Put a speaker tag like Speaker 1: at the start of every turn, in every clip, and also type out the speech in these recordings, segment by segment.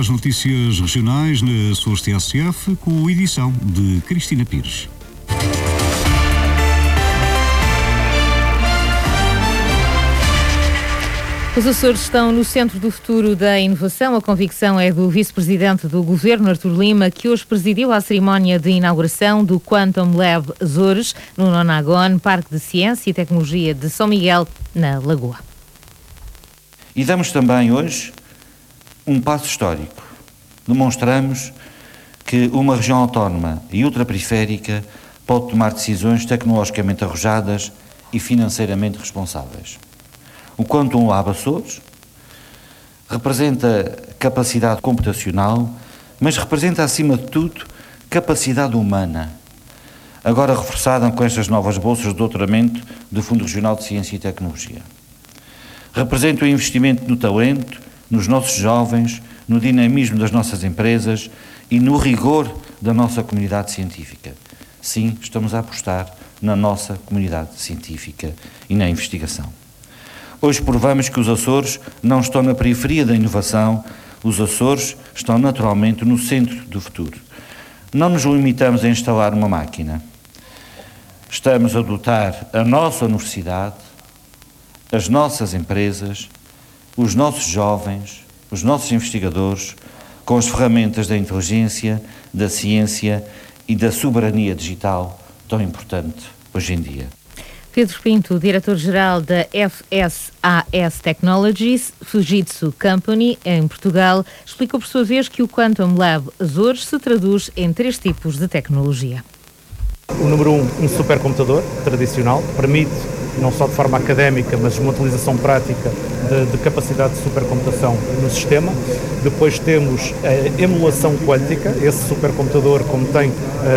Speaker 1: às notícias regionais na Açores TSF, com a edição de Cristina Pires.
Speaker 2: Os Açores estão no centro do futuro da inovação. A convicção é do vice-presidente do Governo, Artur Lima, que hoje presidiu a cerimónia de inauguração do Quantum Lab Açores, no Nonagon, Parque de Ciência e Tecnologia de São Miguel, na Lagoa.
Speaker 3: E damos também hoje um passo histórico. Demonstramos que uma região autónoma e ultraperiférica pode tomar decisões tecnologicamente arrojadas e financeiramente responsáveis. O Quantum Lab Açores representa capacidade computacional, mas representa, acima de tudo, capacidade humana, agora reforçada com estas novas bolsas de doutoramento do Fundo Regional de Ciência e Tecnologia. Representa o investimento no talento, nos nossos jovens, no dinamismo das nossas empresas e no rigor da nossa comunidade científica. Sim, estamos a apostar na nossa comunidade científica e na investigação. Hoje provamos que os Açores não estão na periferia da inovação, os Açores estão naturalmente no centro do futuro. Não nos limitamos a instalar uma máquina. Estamos a dotar a nossa universidade, as nossas empresas, os nossos jovens, os nossos investigadores, com as ferramentas da inteligência, da ciência e da soberania digital tão importante hoje em dia.
Speaker 2: Pedro Pinto, diretor-geral da FSAS Technologies, Fujitsu Company, em Portugal, explicou por sua vez que o Quantum Lab Açores se traduz em 3 tipos de tecnologia.
Speaker 4: O número 1, um supercomputador tradicional, que permite, não só de forma académica, mas uma utilização prática de capacidade de supercomputação no sistema. Depois temos a emulação quântica, esse supercomputador, como tem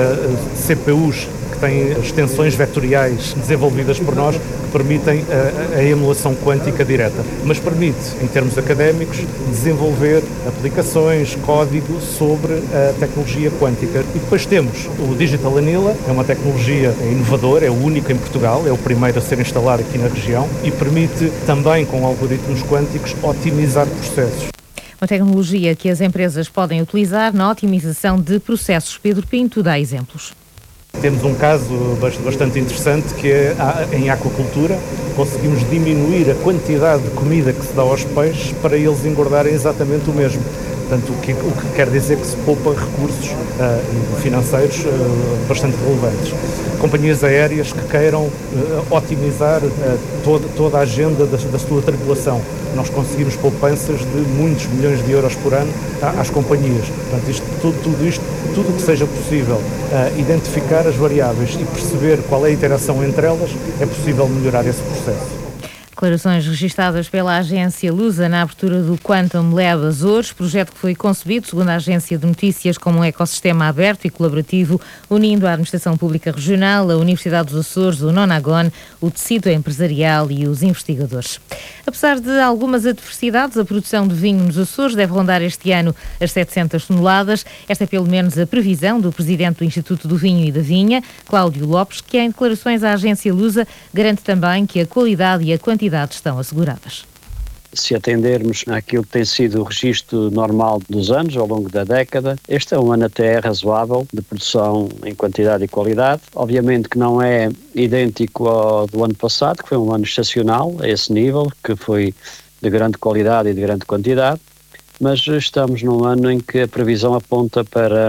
Speaker 4: CPUs, que têm extensões vetoriais desenvolvidas por nós, que permitem a emulação quântica direta, mas permite, em termos académicos, desenvolver aplicações, código sobre a tecnologia quântica. E depois temos o Digital Anila, é uma tecnologia inovadora, é o único em Portugal, é o primeiro a ser instalado aqui na região e permite também, com algoritmos quânticos, otimizar processos.
Speaker 2: Uma tecnologia que as empresas podem utilizar na otimização de processos. Pedro Pinto dá exemplos.
Speaker 4: Temos um caso bastante interessante que é em aquacultura. Conseguimos diminuir a quantidade de comida que se dá aos peixes para eles engordarem exatamente o mesmo. Portanto, o que quer dizer que se poupa recursos financeiros bastante relevantes. Companhias aéreas que queiram otimizar toda a agenda da sua tripulação. Nós conseguimos poupanças de muitos milhões de euros por ano às companhias. Portanto, tudo que seja possível identificar as variáveis e perceber qual é a interação entre elas, é possível melhorar esse processo.
Speaker 2: Declarações registadas pela agência Lusa na abertura do Quantum Lab Açores, projeto que foi concebido, segundo a agência de notícias, como um ecossistema aberto e colaborativo, unindo a Administração Pública Regional, a Universidade dos Açores, o Nonagon, o tecido empresarial e os investigadores. Apesar de algumas adversidades, a produção de vinho nos Açores deve rondar este ano as 700 toneladas. Esta é pelo menos a previsão do presidente do Instituto do Vinho e da Vinha, Cláudio Lopes, que em declarações à agência Lusa garante também que a qualidade e a quantidade estão asseguradas.
Speaker 5: Se atendermos àquilo que tem sido o registro normal dos anos, ao longo da década, este é um ano até razoável de produção em quantidade e qualidade. Obviamente que não é idêntico ao do ano passado, que foi um ano excepcional a esse nível, que foi de grande qualidade e de grande quantidade, mas estamos num ano em que a previsão aponta para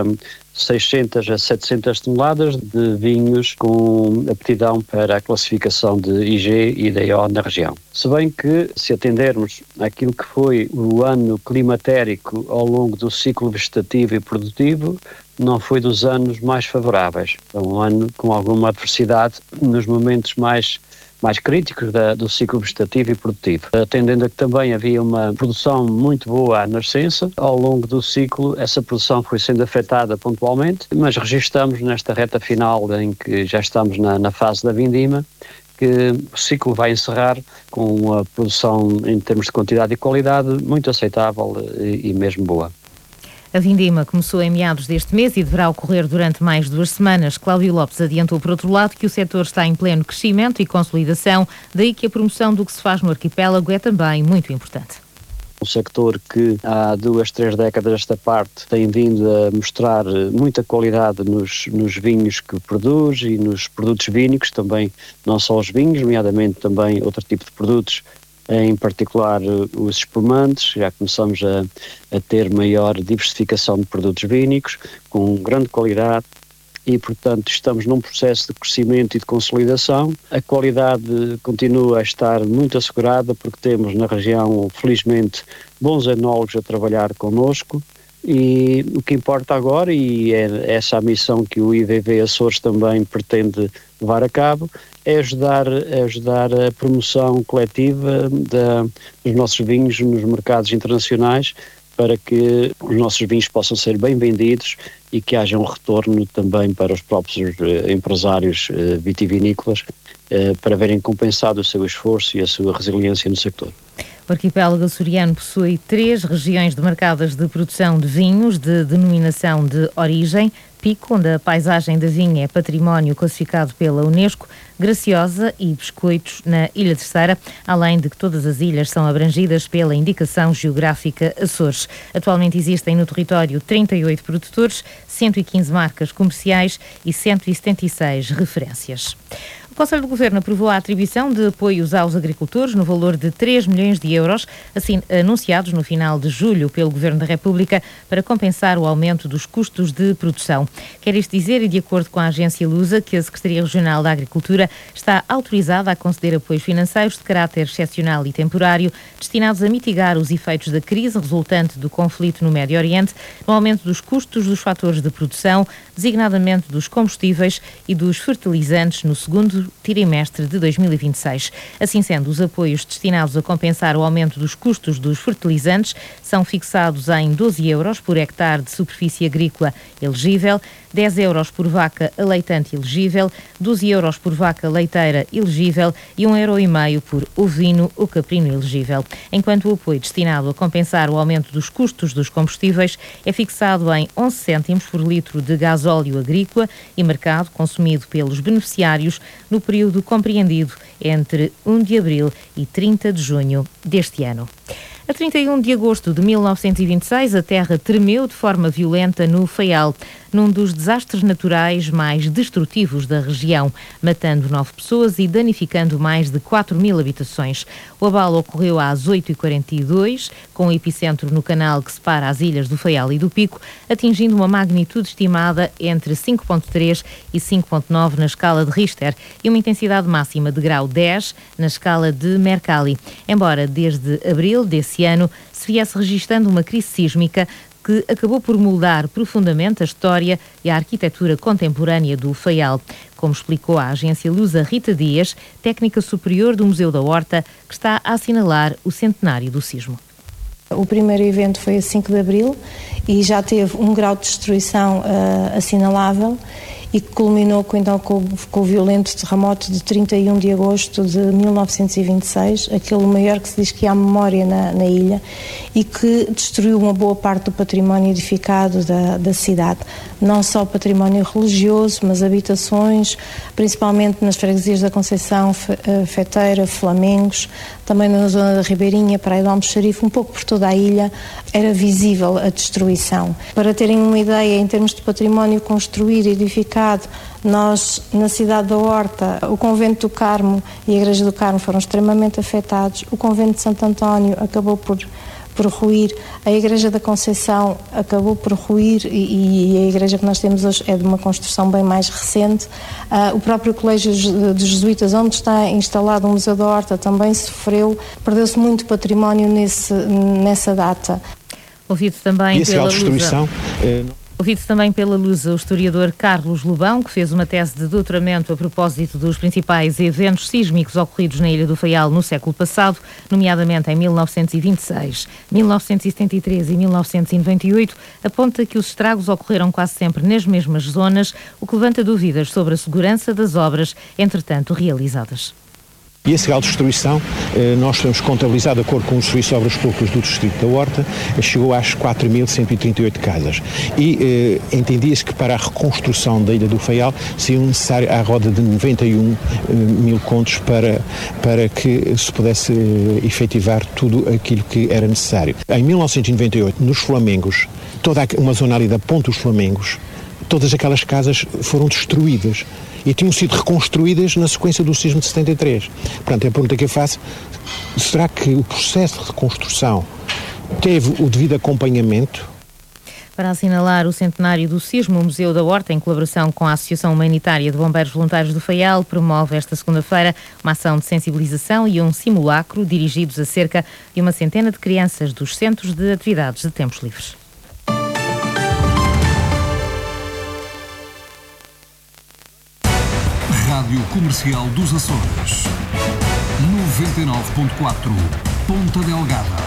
Speaker 5: 600 a 700 toneladas de vinhos com aptidão para a classificação de IG e DO na região. Se bem que, se atendermos àquilo que foi o ano climatérico ao longo do ciclo vegetativo e produtivo, não foi dos anos mais favoráveis. É um ano com alguma adversidade nos momentos mais críticos do ciclo vegetativo e produtivo. Atendendo a que também havia uma produção muito boa à nascença, ao longo do ciclo essa produção foi sendo afetada pontualmente, mas registramos nesta reta final em que já estamos na fase da vindima, que o ciclo vai encerrar com uma produção em termos de quantidade e qualidade muito aceitável e mesmo boa.
Speaker 2: A vindima começou em meados deste mês e deverá ocorrer durante mais 2 semanas. Cláudio Lopes adiantou, por outro lado, que o setor está em pleno crescimento e consolidação, daí que a promoção do que se faz no arquipélago é também muito importante.
Speaker 5: O sector que há 2, 3 décadas esta parte tem vindo a mostrar muita qualidade nos vinhos que produz e nos produtos vínicos também, não só os vinhos, nomeadamente também outro tipo de produtos, em particular os espumantes. Já começamos a ter maior diversificação de produtos vínicos com grande qualidade e, portanto, estamos num processo de crescimento e de consolidação. A qualidade continua a estar muito assegurada porque temos na região, felizmente, bons enólogos a trabalhar connosco. E o que importa agora, e é essa a missão que o IVV Açores também pretende levar a cabo, é ajudar a promoção coletiva dos nossos vinhos nos mercados internacionais, para que os nossos vinhos possam ser bem vendidos e que haja um retorno também para os próprios empresários vitivinícolas, para verem compensado o seu esforço e a sua resiliência no sector.
Speaker 2: O arquipélago açoriano possui 3 regiões demarcadas de produção de vinhos de denominação de origem: Pico, onde a paisagem da vinha é património classificado pela Unesco, Graciosa e Biscoitos, na Ilha Terceira, além de que todas as ilhas são abrangidas pela indicação geográfica Açores. Atualmente existem no território 38 produtores, 115 marcas comerciais e 176 referências. O Conselho de Governo aprovou a atribuição de apoios aos agricultores no valor de 3 milhões de euros, assim anunciados no final de julho pelo Governo da República, para compensar o aumento dos custos de produção. Quer isto dizer, e de acordo com a agência Lusa, que a Secretaria Regional da Agricultura está autorizada a conceder apoios financeiros de caráter excepcional e temporário, destinados a mitigar os efeitos da crise resultante do conflito no Médio Oriente, no aumento dos custos dos fatores de produção, designadamente dos combustíveis e dos fertilizantes no segundo trimestre de 2026. Assim sendo, os apoios destinados a compensar o aumento dos custos dos fertilizantes são fixados em 12 euros por hectare de superfície agrícola elegível, 10 euros por vaca aleitante elegível, 12 euros por vaca leiteira elegível e 1,5 € por ovino ou caprino elegível. Enquanto o apoio destinado a compensar o aumento dos custos dos combustíveis é fixado em 11 cêntimos por litro de gasóleo agrícola e mercado consumido pelos beneficiários no período compreendido entre 1 de abril e 30 de junho deste ano. A 31 de agosto de 1926, a terra tremeu de forma violenta no Faial, num dos desastres naturais mais destrutivos da região, matando 9 pessoas e danificando mais de 4.000 habitações. O abalo ocorreu às 8h42, com o epicentro no canal que separa as ilhas do Faial e do Pico, atingindo uma magnitude estimada entre 5.3 e 5.9 na escala de Richter e uma intensidade máxima de grau 10 na escala de Mercalli. Embora desde abril desse ano se viesse registando uma crise sísmica que acabou por moldar profundamente a história e a arquitetura contemporânea do Faial, como explicou a agência Lusa Rita Dias, técnica superior do Museu da Horta, que está a assinalar o centenário do sismo.
Speaker 6: O primeiro evento foi a 5 de abril e já teve um grau de destruição assinalável e que culminou com o violento terremoto de 31 de agosto de 1926, aquele maior que se diz que há memória na ilha e que destruiu uma boa parte do património edificado da cidade. Não só o património religioso, mas habitações, principalmente nas freguesias da Conceição, Feteira, Flamengos, também na zona da Ribeirinha, Praia do Almoxarife, um pouco por toda a ilha, era visível a destruição. Para terem uma ideia, em termos de património construído e edificado, nós, na cidade da Horta, o Convento do Carmo e a Igreja do Carmo foram extremamente afetados, o Convento de Santo António acabou por ruir, a Igreja da Conceição acabou por ruir e a igreja que nós temos hoje é de uma construção bem mais recente. O próprio Colégio dos Jesuítas, onde está instalado o Museu da Horta, também sofreu, perdeu-se muito património nessa data.
Speaker 2: Ouvido também pela Lusa o historiador Carlos Lobão, que fez uma tese de doutoramento a propósito dos principais eventos sísmicos ocorridos na Ilha do Faial no século passado, nomeadamente em 1926, 1973 e 1998, aponta que os estragos ocorreram quase sempre nas mesmas zonas, o que levanta dúvidas sobre a segurança das obras, entretanto realizadas.
Speaker 7: E esse grau de destruição, nós temos contabilizado, de acordo com o Serviço de Obras Públicas do Distrito da Horta, chegou às 4.138 casas. E entendia-se que para a reconstrução da Ilha do Faial seria necessário à roda de 91 mil contos para que se pudesse efetivar tudo aquilo que era necessário. Em 1998, nos Flamengos, toda uma zona ali da Ponte dos Flamengos, todas aquelas casas foram destruídas e tinham sido reconstruídas na sequência do sismo de 73. Portanto, é a pergunta que eu faço: será que o processo de reconstrução teve o devido acompanhamento?
Speaker 2: Para assinalar o centenário do sismo, o Museu da Horta, em colaboração com a Associação Humanitária de Bombeiros Voluntários do Faial, promove esta segunda-feira uma ação de sensibilização e um simulacro dirigidos a cerca de uma centena de crianças dos Centros de Atividades de Tempos Livres.
Speaker 1: Rádio Comercial dos Açores, 99.4, Ponta Delgada.